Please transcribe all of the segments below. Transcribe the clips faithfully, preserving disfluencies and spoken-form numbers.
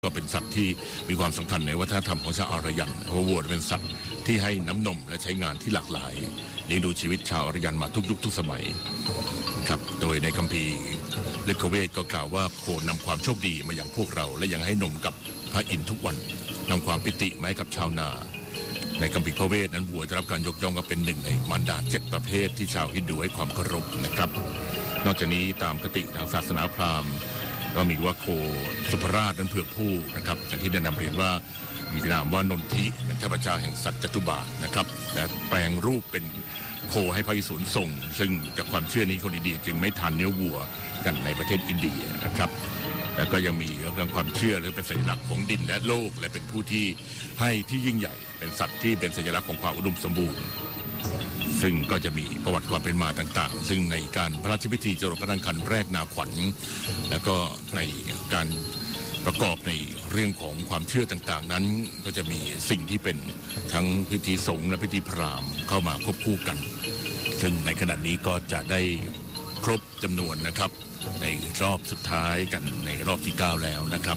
ก็เป็นสัตว์ที่มีความสำคัญในวัฒนธรรมของชาวอารยันเพราะวัวเป็นสัตว์ที่ให้น้ำนมและใช้งานที่หลากหลายเลี้ยงดูชีวิตชาวอารยันมาทุกยุคทุกสมัยครับโดยในคัมภีร์ฤกขเวทก็กล่าวว่าโคนำความโชคดีมาอย่างพวกเราและยังให้นมกับพระอินทร์ทุกวันนำความปิติมาให้กับชาวนาในคัมภีร์พระเวทนั้นวัวจะรับการยกย่องว่าเป็นหนึ่งในมารดาเจ็ดประเภทที่ชาวฮินดูให้ความเคารพนะครับนอกจากนี้ตามคติทางศาสนาพราหมณ์ก็มีว่าโคสุภราชนั้นเผือกผู้นะครับอย่างที่ได้นำเรียนว่ามีนามว่านนทิเป็นเทพเจ้าแห่งสัตว์จตุบาทนะครับและแปลงรูปเป็นโคให้พระอิศวรทรงซึ่งจากความเชื่อนี้คนอินเดียจึงไม่ทานเนื้อวัวกันในประเทศอินเดียนะครับแล้วก็ยังมีเรื่องความเชื่อหรือเป็นสัญลักษณ์ของดินและโลกและเป็นผู้ที่ให้ที่ยิ่งใหญ่เป็นสัตว์ที่เป็นสัญลักษณ์ของความอุดมสมบูรณ์ซึ่งก็จะมีประวัติความเป็นมาต่างๆซึ่งในการพระราชพิธีจรดพระนางคันแรกนาขวัญแล้วก็ในการประกอบในเรื่องของความเชื่อต่างๆนั้นก็จะมีสิ่งที่เป็นทั้งพิธีสงฆ์และพิธีพราหมณ์เข้ามาควบคู่กันซึ่งในขณะนี้ก็จะได้ครบจำนวนนะครับในรอบสุดท้ายกันในรอบที่เก้าแล้วนะครับ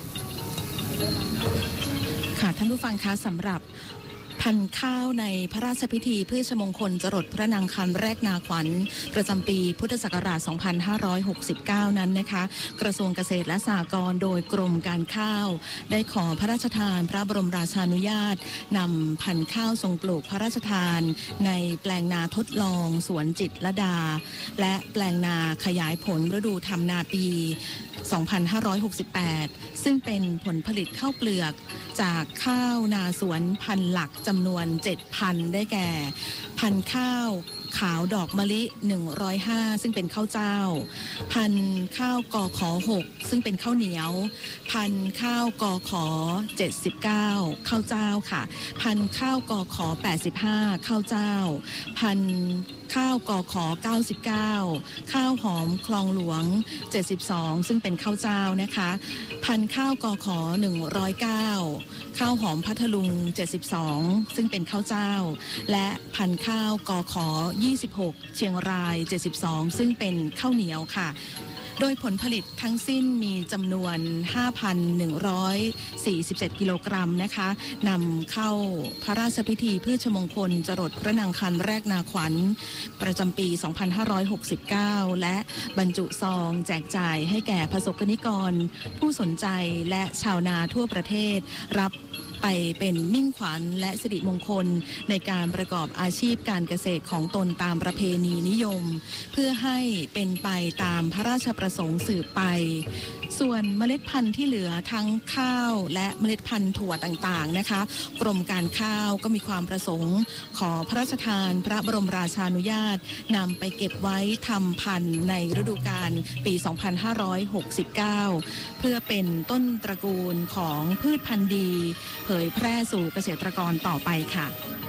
ค่ะท่านผู้ฟังคะสำหรับพันธุ์ข้าวในพระราชพิธีพฤชมงคลจรดพระนางคันแรกนาขวัญประจำปีพุทธศักราช สองพันห้าร้อยหกสิบเก้า นั้นนะคะกระทรวงเกษตรและสหกรณ์โดยกรมการข้าวได้ขอพระราชทานพระบรมราชานุญาตนำพันธุ์ข้าวทรงปลูกพระราชทานในแปลงนาทดลองสวนจิตรลดาและแปลงนาขยายผลฤดูทำนาปี สองพันห้าร้อยหกสิบแปด ซึ่งเป็นผลผลิตข้าวเปลือกจากข้าวนาสวนพันธุ์หลักจำนวน เจ็ดพัน ได้แก่พันธุ์ข้าวขาวดอกมะลิหนึ่งร้อยห้าซึ่งเป็นข้าวเจ้าพันธุ์ข้าวกขหกซึ่งเป็นข้าวเหนียวพันธุ์ข้าวกขเจ็ดสิบเก้าข้าวเจ้าค่ะพันธุ์ข้าวกขแปดสิบห้าข้าวเจ้าพันธุ์ข้าวกขเก้าสิบเก้าข้าวหอมคลองหลวงเจ็ดสิบสองซึ่งเป็นข้าวเจ้านะคะพันธุ์ข้าวกขหนึ่งร้อยเก้าข้าวหอมพัทลุงเจ็ดสิบสองซึ่งเป็นข้าวเจ้าและพันธุ์ข้าวกขยี่สิบหกเชียงรายเจ็ดสิบสองซึ่งเป็นข้าวเหนียวค่ะโดยผลผลิตทั้งสิ้นมีจำนวน ห้าพันหนึ่งร้อยสี่สิบเจ็ด กิโลกรัมนะคะนำเข้าพระราชพิธีพฤชมงคลจรดพระนางคันแรกนาขวัญประจำปี สองพันห้าร้อยหกสิบเก้า และบรรจุซองแจกจ่ายให้แก่ประสบนิกรผู้สนใจและชาวนาทั่วประเทศรับไปเป็นมิ่งขวัญและสิริมงคลในการประกอบอาชีพการเกษตรของตนตามประเพณีนิยมเพื่อให้เป็นไปตามพระราชประสงค์สืบไปส่วนเมล็ดพันธุ์ที่เหลือทั้งข้าวและเมล็ดพันธุ์ถั่วต่างๆนะคะกรมการข้าวก็มีความประสงค์ขอพระราชทานพระบรมราชานุญาตนำไปเก็บไว้ทำพันธุ์ในฤดูกาลปี สองพันห้าร้อยหกสิบเก้า เพื่อเป็นต้นตระกูลของพืชพันธุ์ดีเผยแพร่สู่เกษตรกรต่อไปค่ะ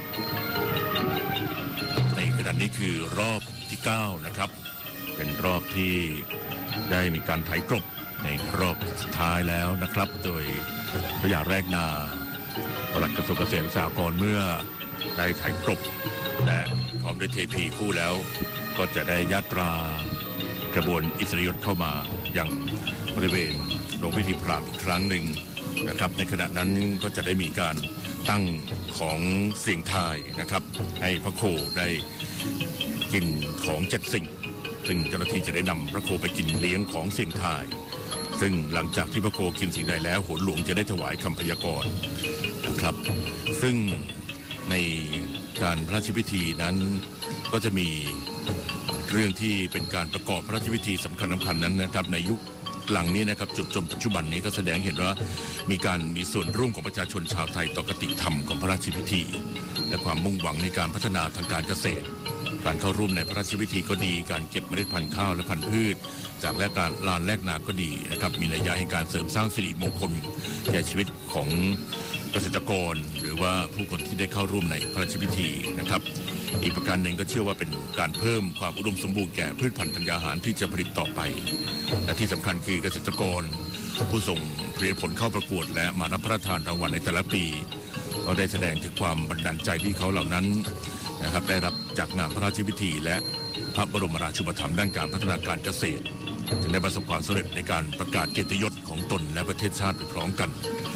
ในขณะนี้คือรอบที่เก้านะครับเป็นรอบที่ได้มีการไถกลบในรอบสุดท้ายแล้วนะครับโดยพระยาแรกนาปลัดกระทรวงเกษตรและสหกรณ์เมื่อได้ไถกลบและพร้อมด้วยเทพีคู่แล้วก็จะได้ยาตรากระบวนอิสริยยศเข้ามาอย่างบริเวณโรงพิธีพราหมณ์อีกครั้งหนึ่งนะครับในขณะนั้นก็จะได้มีการตั้งของเสียงทายนะครับให้พระโคได้กินของเจ็ดสิ่งซึ่งเจ้าหน้าที่จะได้นำพระโคไปกินเลี้ยงของเสียงทายซึ่งหลังจากที่พระโคกินสิ่งใดแล้วโหรหลวงจะได้ถวายคำพยากรณ์นะครับซึ่งในการพระราชพิธีนั้นก็จะมีเรื่องที่เป็นการประกอบพระราชพิธีสำคัญสำคัญนั้นนะครับในยุคหลังนี้นะครับจุดจนปัจจุบันนี้ก็แสดงเห็นว่ามีการมีส่วนร่วมของประชาชนชาวไทยต่อกติธรรมของพระราชพิธีและความมุ่งหวังในการพัฒนาทางการเกษตรการเข้าร่วมในพระราชพิธีก็ดีการเก็บเมล็ดพันธุ์ข้าวและพันธุ์พืชจากแลกการลานแลกนาก็ดีนะครับมีนัยยะให้การเสริมสร้างสิริมงคลแก่ชีวิตของเกษตรกรหรือว่าผู้คนที่ได้เข้าร่วมในพระราชพิธีนะครับอีกประการหนึ่งก็เชื่อว่าเป็นการเพิ่มความอุดมสมบูรณ์แก่พืชพันธุ์ธัญญาหารที่จะผลิตต่อไปและที่สำคัญคือเกษตรกรผู้ส่งผลิตผลเข้าประกวดและมารับพระราชทานรางวัลในแต่ละปีก็ได้แสดงถึงความบันดาลใจที่เขาเหล่านั้นนะครับได้รับจากงานพระราชพิธีและพระบรมราชูปถัมภ์ด้านการพัฒนาการเกษตรจึงได้ประสบความสำเร็จในการประกาศเกียรติยศของตนและประเทศชาติไปพร้อมกัน